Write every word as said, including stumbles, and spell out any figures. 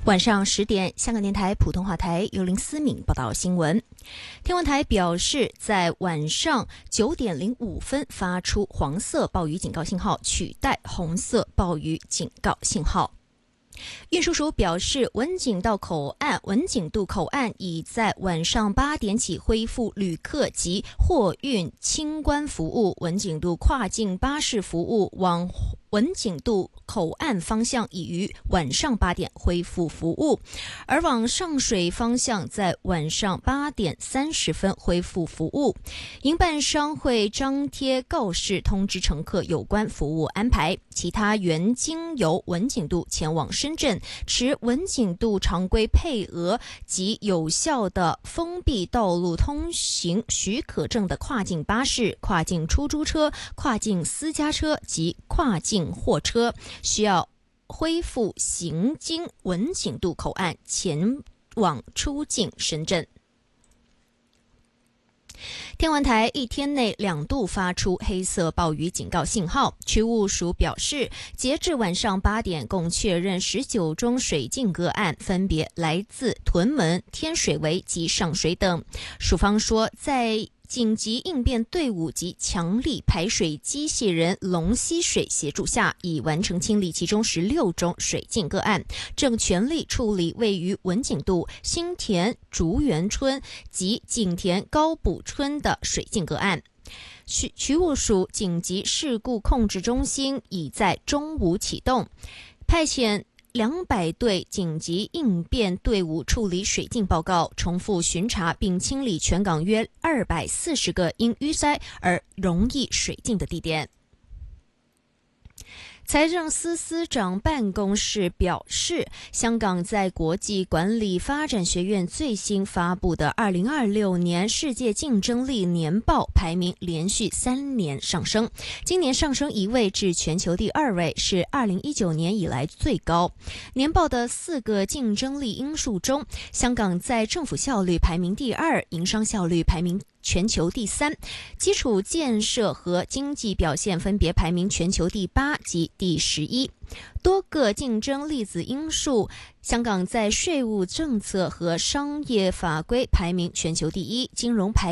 晚上十点，香港电台普通话台由林思敏报道新闻。天文台表示，在晚上九点零五分发出黄色暴雨警告信号，取代红色暴雨警告信号。运输署表示，文景道口岸、文景渡口岸已在晚上八点起恢复旅客及货运清关服务，文景渡跨境巴士服务往文景渡口岸方向已于晚上八点恢复服务，而往上水方向在晚上八点三十分恢复服务。营办商会张贴告示通知乘客有关服务安排。其他原经由文景渡前往深圳持文景渡常规配额及有效的封闭道路通行许可证的跨境巴士、跨境出租车、跨境私家车及跨境货车，需要恢复行经文景渡口岸前往出境深圳。天文台一天内两度发出黑色暴雨警告信号。区务署表示，截至晚上八点，共确认十九宗水浸个案，分别来自屯门、天水围及上水等。署方说，在紧急应变队伍及强力排水机器人龙吸水协助下，已完成清理其中十六宗水浸个案，正全力处理位于文景渡、新田竹园村及景田高埔村的水浸个案。区区务署紧急事故控制中心已在中午启动，派遣两百队紧急应变队伍处理水浸报告，重复巡查并清理全港约二百四十个因淤塞而容易水浸的地点。财政司司长办公室表示，香港在国际管理发展学院最新发布的二零二六年世界竞争力年报排名连续三年上升，今年上升一位至全球第二位，是二零一九年以来最高。年报的四个竞争力因素中，香港在政府效率排名第二，营商效率排名全球第三，基础建设和经济表现分别排名全球第八及第十一。多个竞争力子因素，香港在税务政策和商业法规排名全球第一，金融排